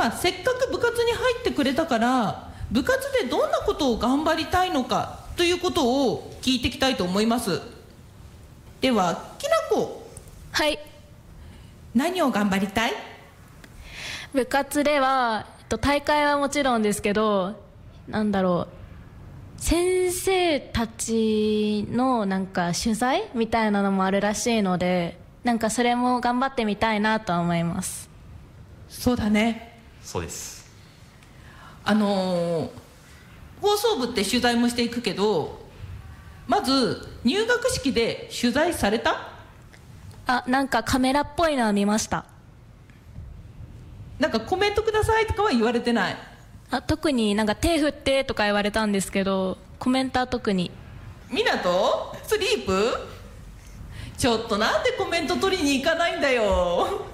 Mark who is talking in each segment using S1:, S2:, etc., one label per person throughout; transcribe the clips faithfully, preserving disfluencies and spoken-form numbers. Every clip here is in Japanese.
S1: まあせっかく部活に入ってくれたから、部活でどんなことを頑張りたいのかということを聞いていきたいと思います。ではきなこ。
S2: はい。
S1: 何を頑張りたい？
S2: 部活では、えっと、大会はもちろんですけど、なんだろう、先生たちのなんか取材みたいなのもあるらしいので、なんかそれも頑張ってみたいなと思います。
S1: そうだね。
S3: そうです。
S1: あのー、放送部って取材もしていくけど、まず入学式で取材された？
S2: あ、なんかカメラっぽいのは見ました。
S1: なんかコメントくださいとかは言われてない？
S2: あ、特になんか手振ってとか言われたんですけど、コメントは特に。
S1: みなとスリープ？ちょっとなんでコメント取りに行かないんだよ。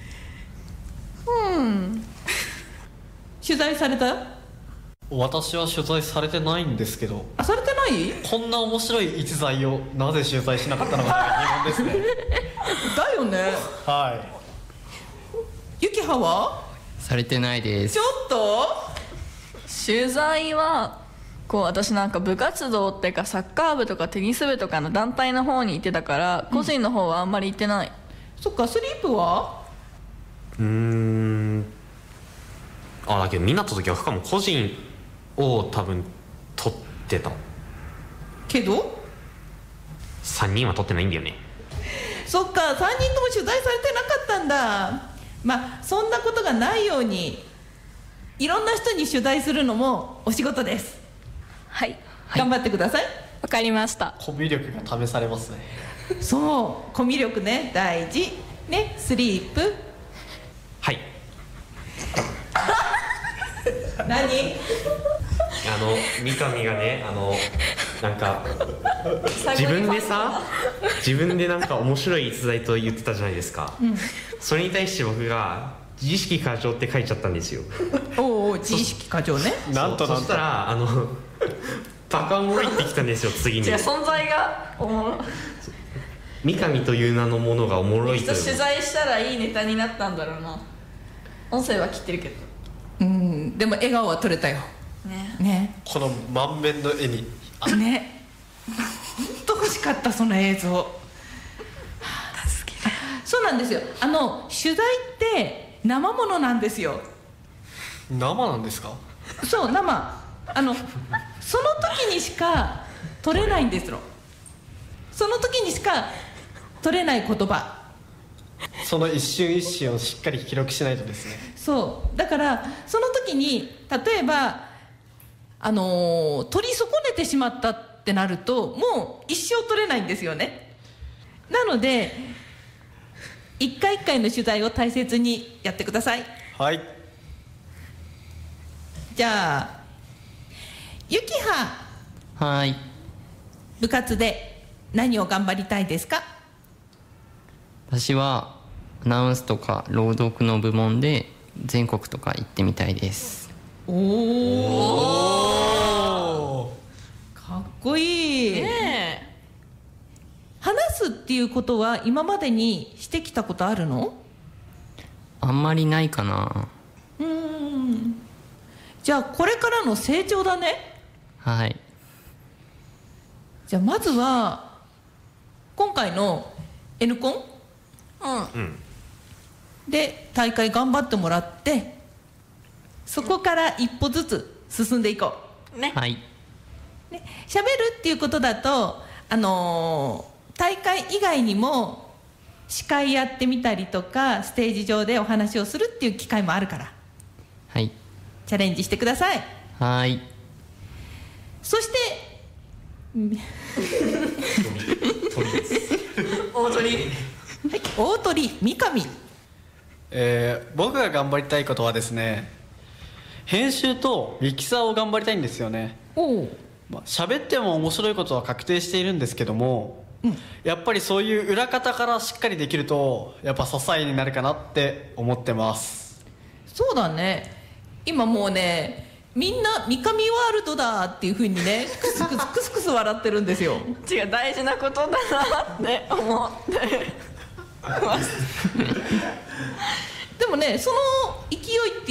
S1: うん取材された？
S4: 私は取材されてないんですけど。
S1: あ、されてない？
S4: こんな面白い逸材をなぜ取材しなかったのか疑問ですね。
S1: だよね。
S4: はい。
S1: ゆきはは？
S5: されてないです。
S1: ちょっと
S6: 取材はこう私なんか部活動っていうかサッカー部とかテニス部とかの団体の方に行ってたから、個人の方はあんまり行ってない。
S1: そっか。スリープは？
S3: うーんあ、だけどみんなと時は深も個人を多分取ってた
S1: けど
S3: さんにんは取ってないんだよね。
S1: そっか、さんにんとも取材されてなかったんだ。まあそんなことがないようにいろんな人に取材するのもお仕事です。
S2: はい、
S1: 頑張ってください。
S2: わかりました。
S4: コミュ力が試されますね。
S1: そうコミュ力ね、大事ね。スリープ。
S3: はい。
S1: 何？
S3: あの三上がね、あのなんか自分でさ自分でなんか面白い逸材と言ってたじゃないですか、うん、それに対して僕が自意識過剰って書いちゃったんですよ。
S1: おうおう、自意識過剰ね。
S4: なんとなんと。
S3: そしたらあのバカおもろいってきたんですよ。次に
S6: 違う、存在がおもろ
S3: 三上という名のものがおもろいという。
S6: 取材したらいいネタになったんだろうな。音声は切ってるけど。
S1: うん、でも笑顔は撮れたよ
S6: ね。
S1: ね。
S4: この満面の絵に
S1: ね。ほんと欲しかったその映像。助けて。そうなんですよ。あの取材って生ものなんですよ。
S4: 生なんですか？
S1: そう、生。あのその時にしか撮れないんですよ。その時にしか撮れない言葉。
S4: その一瞬一瞬をしっかり記録しないとですね。
S1: そうだからその時に例えばあのー、取り損ねてしまったってなるともう一生取れないんですよね。なので一回一回の取材を大切にやってください。
S4: はい。
S1: じゃあゆきは。
S5: はい。
S1: 部活で何を頑張りたいですか？
S5: 私はアナウンスとか朗読の部門で全国とか行ってみたいです。
S1: おお、かっこいいね。え話すっていうことは今までにしてきたことあるの？
S5: あんまりないかな。
S1: うーん、じゃあこれからの成長だね。
S5: はい。
S1: じゃあまずは今回の N コン、
S6: うん、
S1: で大会頑張ってもらってそこから一歩ずつ進んでいこ
S6: うね。
S5: はい。
S1: ね、喋るっていうことだと、あのー、大会以外にも司会やってみたりとかステージ上でお話をするっていう機会もあるから
S5: はい。
S1: チャレンジしてください。
S5: はい。
S1: そして
S6: 大鳥。
S1: はい、大鳥三上。
S4: えー、僕が頑張りたいことはですね、編集とミキサーを頑張りたいんですよね。
S1: おう、
S4: まあ、喋っても面白いことは確定しているんですけども、うん、やっぱりそういう裏方からしっかりできるとやっぱ支えになるかなって思ってます。
S1: そうだね。今もうねみんな三上ワールドだっていうふうにねクスクスクスクス笑ってるんですよ。
S6: 違う、大事なことだなって思ってます。
S1: でもねその勢いって